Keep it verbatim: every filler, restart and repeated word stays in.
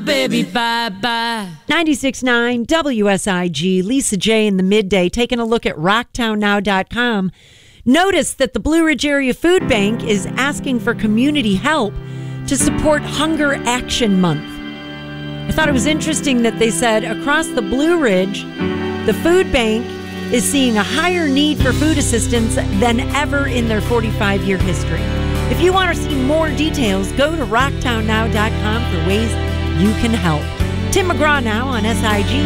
baby, bye-bye. ninety-six point nine W S I G, Lisa J in the midday, taking a look at rocktown now dot com. Notice that the Blue Ridge Area Food Bank is asking for community help to support Hunger Action Month. I thought it was interesting that they said across the Blue Ridge, the food bank is seeing a higher need for food assistance than ever in their forty-five-year history. If you want to see more details, go to rocktown now dot com for ways you can help. Tim McGraw now on S I G.